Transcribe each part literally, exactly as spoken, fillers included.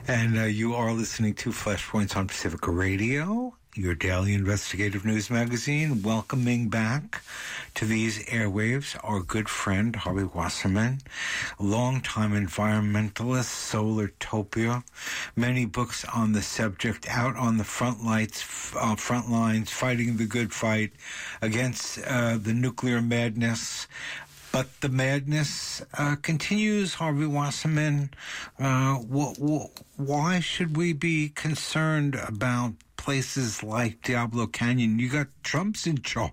And uh, you are listening to Flashpoints on Pacifica Radio, your daily investigative news magazine. Welcoming back to these airwaves our good friend Harvey Wasserman, longtime environmentalist, Solartopia, many books on the subject, out on the front lights, uh, front lines, fighting the good fight against uh, the nuclear madness. But the madness uh, continues, Harvey Wasserman. Uh, wh- wh- why should we be concerned about places like Diablo Canyon? You got Trump's in charge.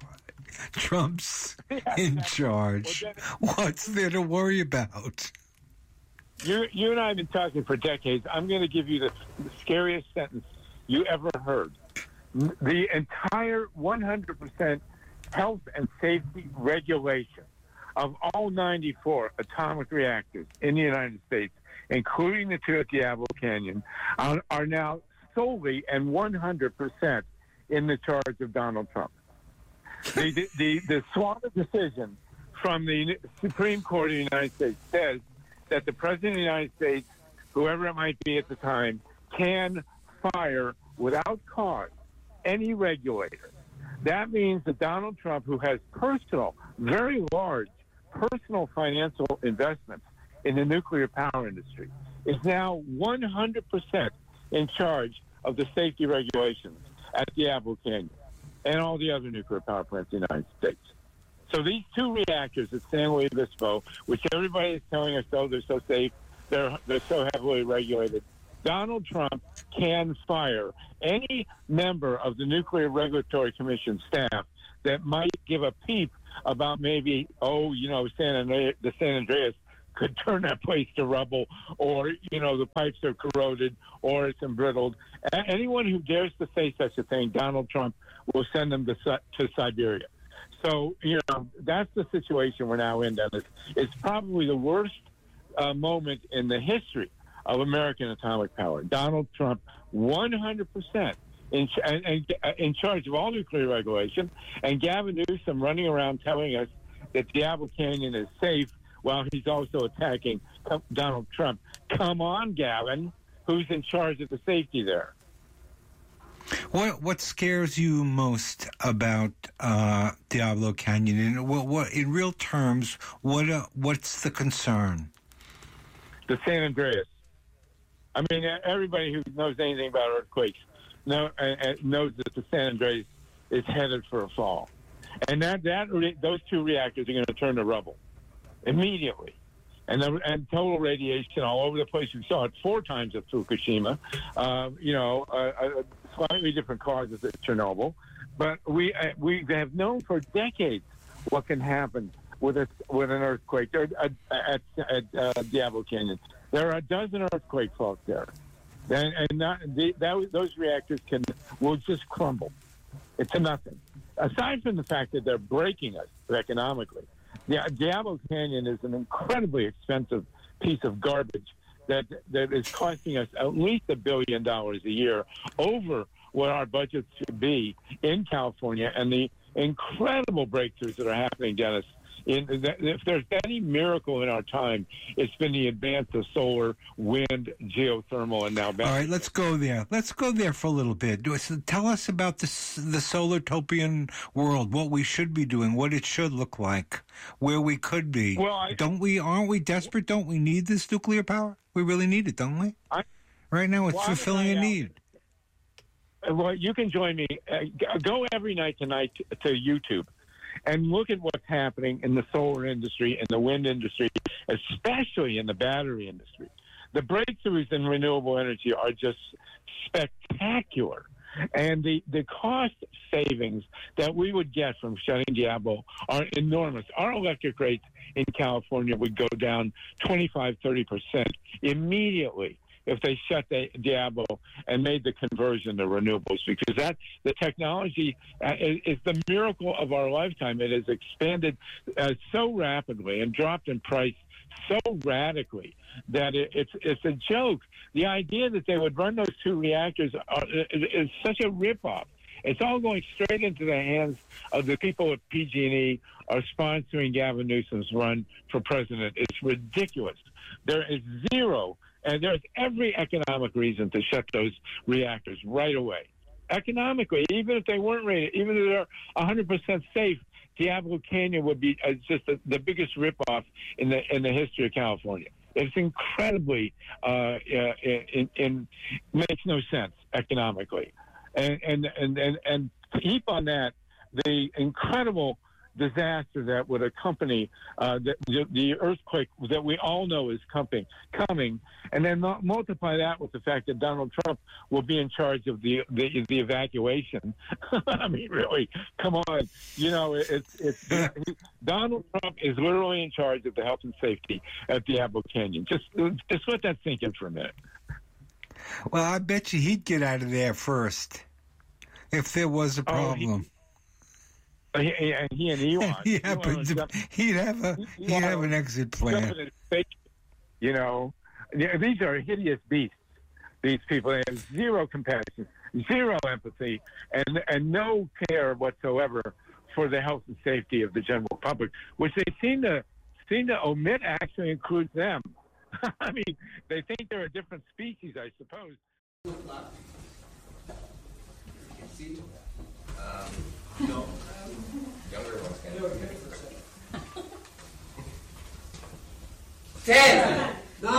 Trump's in charge. What's there to worry about? You, you and I have been talking for decades. I'm going to give you the, the scariest sentence you ever heard. The entire one hundred percent health and safety regulation of all ninety-four atomic reactors in the United States, including the two at Diablo Canyon, are, are now solely and one hundred percent in the charge of Donald Trump. The, the, the, the Swama decision from the Supreme Court of the United States says that the President of the United States, whoever it might be at the time, can fire without cause any regulator. That means that Donald Trump, who has personal, very large, personal financial investments in the nuclear power industry, is now one hundred percent in charge of the safety regulations at Diablo Canyon and all the other nuclear power plants in the United States. So these two reactors at San Luis Obispo, which everybody is telling us, oh, they're so safe, they're, they're so heavily regulated, Donald Trump can fire any member of the Nuclear Regulatory Commission staff that might give a peep about maybe, oh, you know, San Andreas, the San Andreas could turn that place to rubble, or, you know, the pipes are corroded, or it's embrittled. A- anyone who dares to say such a thing, Donald Trump will send them to, to Siberia. So, you know, that's the situation we're now in, Dennis. It's probably the worst uh, moment in the history of American atomic power. Donald Trump, one hundred percent. In, and, and, uh, in charge of all nuclear regulation, and Gavin Newsom running around telling us that Diablo Canyon is safe while he's also attacking Donald Trump. Come on, Gavin, who's in charge of the safety there? What what scares you most about uh, Diablo Canyon? And what, what, in real terms, what uh, what's the concern? The San Andreas. I mean, everybody who knows anything about earthquakes know, uh, knows that the San Andreas is headed for a fall, and that that those two reactors are going to turn to rubble immediately, and the, and total radiation all over the place. We saw it four times at Fukushima. Uh, you know, uh, uh, slightly different causes at Chernobyl, but we uh, we have known for decades what can happen with a with an earthquake there at, at, at uh, Diablo Canyon. There are a dozen earthquake faults there. And, and not, the, that, those reactors can will just crumble. It's a nothing. Aside from the fact that they're breaking us economically, the Diablo Canyon is an incredibly expensive piece of garbage that that is costing us at least a billion dollars a year, over what our budget should be in California, and the incredible breakthroughs that are happening, Dennis. In, if there's any miracle in our time, it's been the advance of solar, wind, geothermal, and now battery. All right, let's go there. Let's go there for a little bit. Tell us about this, the Solartopian world, what we should be doing, what it should look like, where we could be. Well, I, don't we? Aren't we desperate? Don't we need this nuclear power? We really need it, don't we? I, right now, it's well, fulfilling a need. Well, you can join me. Uh, go every night tonight to, to YouTube and look at what's happening in the solar industry and the wind industry, especially in the battery industry. The breakthroughs in renewable energy are just spectacular. And the, the cost savings that we would get from shutting Diablo are enormous. Our electric rates in California would go down twenty-five, thirty percent immediately if they shut the Diablo and made the conversion to renewables, because that the technology uh, is, is the miracle of our lifetime. It has expanded uh, so rapidly and dropped in price so radically that it, it's it's a joke. The idea that they would run those two reactors are, is, is such a ripoff. It's all going straight into the hands of the people at P G and E are sponsoring Gavin Newsom's run for president. It's ridiculous. There is zero And there's every economic reason to shut those reactors right away. Economically, even if they weren't rated, even if they're one hundred percent safe, Diablo Canyon would be uh, just the, the biggest ripoff in the in the history of California. It's incredibly, uh, in, in makes no sense economically, and and and and, and to heap on that the incredible disaster that would accompany uh, the, the, the earthquake that we all know is coming, coming, and then mu- multiply that with the fact that Donald Trump will be in charge of the the, the evacuation. I mean, really, come on, you know, it's it's he, Donald Trump is literally in charge of the health and safety at Diablo Canyon. Just just let that sink in for a minute. Well, I bet you he'd get out of there first if there was a problem. Oh, he, He, he and Elon, he Elon to, he'd have a he'd Elon have an exit plan. You know, these are hideous beasts. These people, they have zero compassion, zero empathy, and and no care whatsoever for the health and safety of the general public, which they seem to seem to omit. Actually, includes them. I mean, they think they're a different species, I suppose. Um, no. Ten.